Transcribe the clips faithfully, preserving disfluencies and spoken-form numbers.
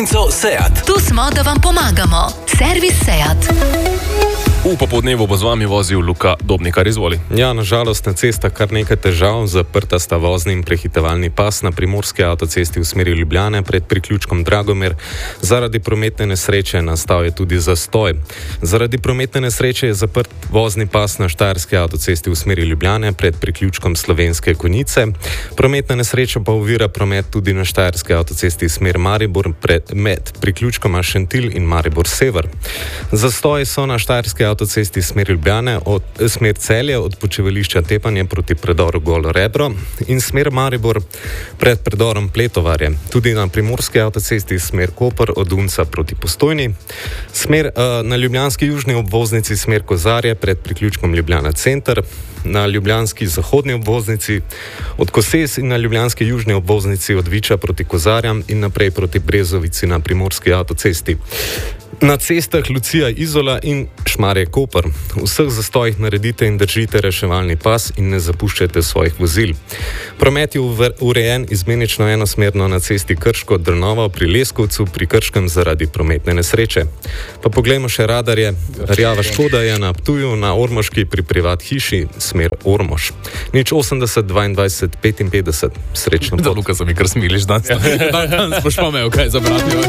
Seat. Tu smo, da vam pomagamo. Servis Seat. V popodnevu bo z vami vozil Luka Dobnikar, izvoli. Ja, nažalost na cestah kar nekaj težav. Zaprta sta vozni in prehitevalni pas na primorski avtocesti v smeri Ljubljane pred priključkom Dragomir. Zaradi prometne nesreče nastal je tudi zastoj. Zaradi prometne nesreče je zaprt vozni pas na štajerski avtocesti v smeri Ljubljane pred priključkom Slovenske Konjice. Prometna nesreča pa ovira promet tudi na štajerski avtocesti smer Maribor pred, med priključkoma Šentilj in Maribor Sever. Zastoji so na štajerski avtocesti smer Ljubljane, od, smer Celje od počivališča Tepanje proti predoru Golo Rebro in smer Maribor pred predorom Pletovarje. Tudi na primorski avtocesti smer Koper od Unca proti Postojni. Smer uh, na ljubljanski južni obvoznici smer Kozarje pred priključkom Ljubljana Center. Na ljubljanski zahodni obvoznici od Koses in na ljubljanski južni obvoznici od Viča proti Kozarjam in naprej proti Brezovici na primorski avtocesti. Na cestah Lucija Izola in Šmarje Koper. V vseh zastojih naredite in držite reševalni pas in ne zapuščajte svojih vozil. Promet je urejen izmenično enosmerno na cesti Krško od Drnova pri Leskovcu pri Krškem zaradi prometne nesreče. Pa poglejmo še radarje. Rjava škoda je na Ptuju, na Ormoški pri privat hiši smer Ormož. Nič osemdeset dvaindvajset petinpetdeset. Srečno pot. Da, Luka, se mi kar smiliš danes. Danes boš pa imel kaj zabrati.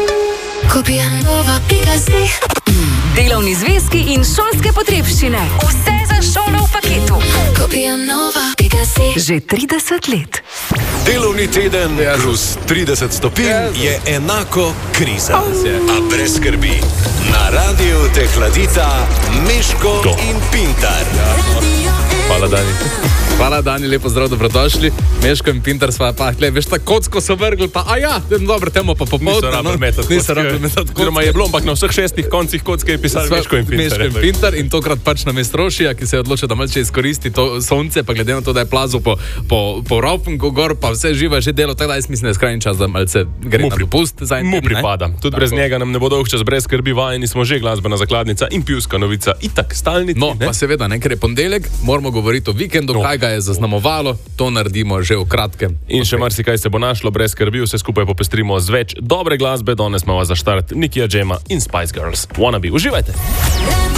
Delovni zvezki in šolske potrebščine. Vse za šolo v paketu. Že trideset let. Delovni teden plus trideset stopinj je enako kriza. A brez skrbi. Na radiju te hladita Meško in Pintar. Hvala, Dani. Hvala, Dani, lepo zdrav, dobrodošli. Meško in Pintar sva pa, gle, veš, ta kocko so vrgli, pa a ja, dobro, temo pa popoldne. Niso rabili metati. Niso rabili metati kocke. Oziroma je bilo, ampak na vseh šestih koncih kocke je pisali Meško in Pintar. Meško in Pintar in tokrat pač na Mestrošija, ki se je odločil, da malce izkoristi to sonce, pa glede na to, da je plazil po, po, po Raupenku gor, pa vse živa že delo, tako da jaz mislim, da je skrajni čas, da malce gre na dopust. Mu pripada. Tudi brez njega nam ne bo dolgčas, brez skrbi, vajeni smo že glasbena zakladnica in pivska novica. Itak, stalnici. No, pa seveda, ne, ker je ponedeljek, moramo govoriti o vikendu, kaj ga je zaznamovalo, to naredimo že v kratkem. In še marsikaj se bo našlo, brez skrbi, vse skupaj popestrimo z več dobre glasbe. Danes imamo za štart Nikija Džema in Spice Girls. Wannabe. Uživajte!